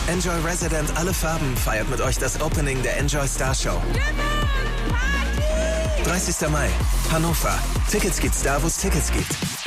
Enjoy Resident Alle Farben feiert mit euch das Opening der Enjoy Star Show. 30. Mai, Hannover. Tickets gibt's da, wo es Tickets gibt.